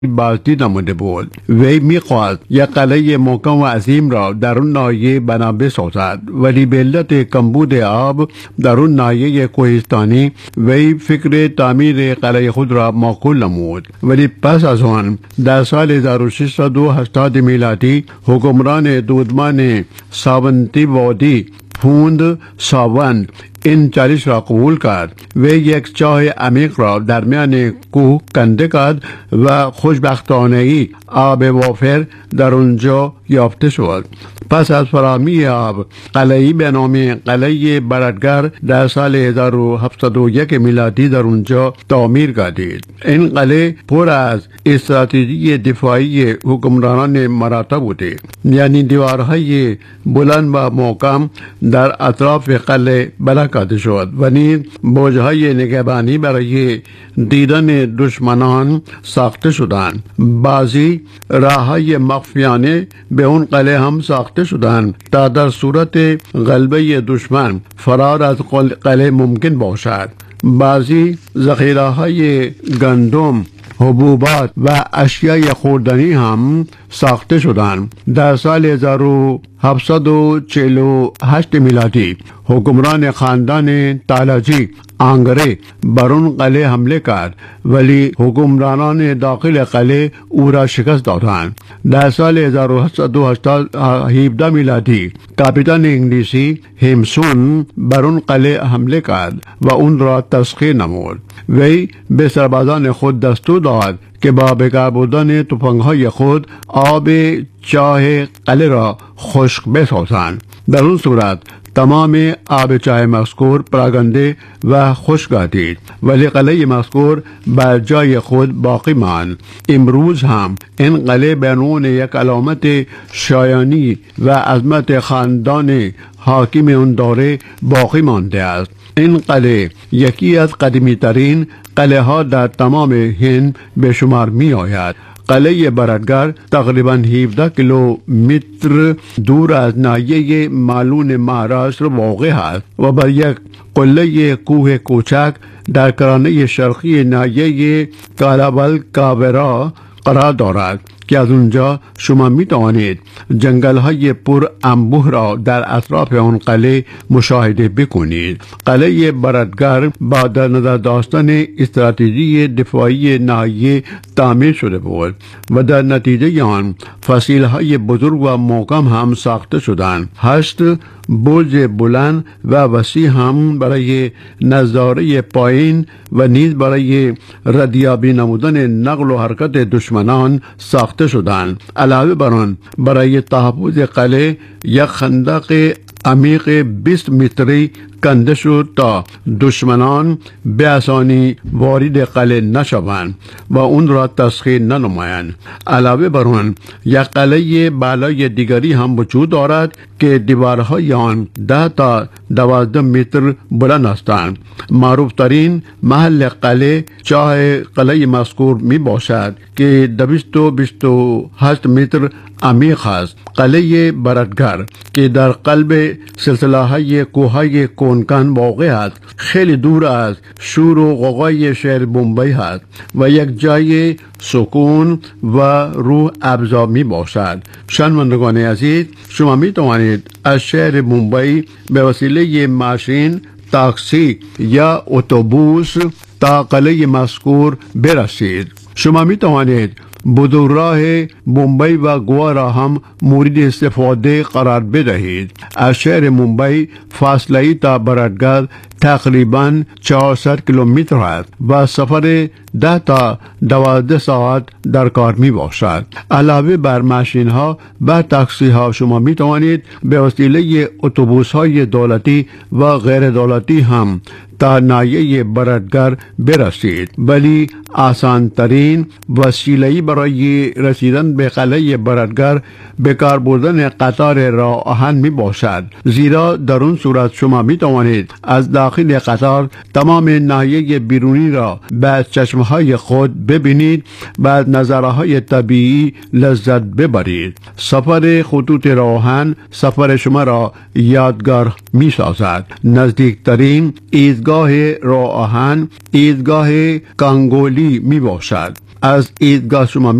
بازدید نموده بود. وی میخواست یک قلعه محکم و عظیم را در اون ناحیه بنا بسازد، ولی به علت کمبود آب در اون ناحیه کوهستانی وی فکر تعمیر قلعه خود را معقول نمود. ولی پس از آن در سال 1680 میلادی حکمران دودمان ساونتی وادی پوند ساوند این چالش را قبول کرد. وی یک چاه عمیق را در میان کوه کنده کرد و خوشبختانه ای آب وافر در اونجا یافته شد. پس از فراهمی آب قلعه‌ای به نام قلعه برادگر در سال 1701 میلادی در اونجا تعمیر گردید. این قلعه پر از استراتژی دفاعی حکمرانان مراتا بوده، یعنی دیوارهای بلند و محکم در اطراف قلعه بنا کرده شد و نیز برج‌های نگهبانی برای دیدن دشمنان ساخته شدند. بعضی راه‌های مخفیانه به اون قلعه هم ساخته شدند تا در صورت غلبه دشمن فرار از قلعه ممکن باشد. بعضی ذخیره‌های گندم، حبوبات و اشیای خوردنی هم ساخته شدند. در سال 1748 میلادی حکمران خاندان تالاجی آنگره بر اون قلعه حمله کرد، ولی حکمرانان داخل قلعه او را شکست دادند. در سال 1717 میلادی کاپیتان انگلیسی همسون بر اون قلعه حمله کرد و اون را تسخیر نمود. وی به سربازان خود دستور داد که با بکار بردن تفنگ‌های خود آب چاه قلعه را خشک بسازند. در اون صورت تمام آب چاه مذکور پراگنده و خشک گردید، ولی قلعه مذکور بر جای خود باقی ماند. امروز هم این قلعه به عنوان یک علامت شایانی و عظمت خاندان حاکم اون دوره باقی مانده است. این قلعه یکی از قدیمی ترین قلعه ها در تمام هند به شمار می آید. قلعه برادگر تقریباً 17 کیلومتر دور از ناحیه مالون مهاراشتر واقع است و بر یک قله کوه کوچک در کرانه شرقی ناحیه کالاول کاورا قرار دارد که از اونجا شما می توانید جنگل های پر انبوه را در اطراف آن قلعه مشاهده بکنید. قلعه برادگر با در نظر داشتن استراتژی دفاعی ناحیه تعمیر شده بود و در نتیجه آن فسیل های بزرگ و محکم هم ساخته شدند. 8 برج بلند و وسیع هم برای نظاره پایین و نیز برای ردیابی نمودن نقل و حرکت دشمنان ساخته شدند. علاوه بر آن برای تحفظ قلعه یک خندق عمیق 20 متری کنده شد تا دشمنان به آسانی وارد قلعه نشوند و اون را تسخیر ننمایند. علاوه بر آن یک قلعه بالای دیگری هم وجود دارد که دیوارهای آن 10 تا 12 متر بلند هستند. معروف ترین محل قلعه چاه قلعه مذکور می باشد که 228 متر عمیق است. قلعه برادگر که در قلب سلسله های کوههای کونکن واقع است، خیلی دور از شور و غوغای شهر بمبئی است و یک جای سکون و روح افزا می باشد. شنوندگان عزیز، شما می توانید از شهر بمبئی به وسیله ماشین، تاکسی یا اتوبوس تا قلعه مذکور برسید. شما می توانید بزرگراه بمبئی و گوا را هم مورد استفاده قرار بدهید. از شهر ممبئی فاصله تا برادگر تقریباً 400 کیلومتر است و سفر 10 تا 12 ساعت در کار می باشد. علاوه بر ماشین ها و تاکسی ها شما می توانید به وسیله اتوبوس های دولتی و غیر دولتی هم تا ناحیه برادگر برسید، ولی آسان ترین وسیله برای رسیدن به قلعه برادگر به کار بردن قطار راه آهن می باشد، زیرا در اون صورت شما می توانید از داخل قطار تمام ناحیه بیرونی را به چشمهای خود ببینید و از نظاره‌های طبیعی لذت ببرید. سفر خطوط راه آهن سفر شما را یادگار می سازد. نزدیکترین ایستگاه راه آهن ایستگاه کانگولی می باشد. از ایدگاه شما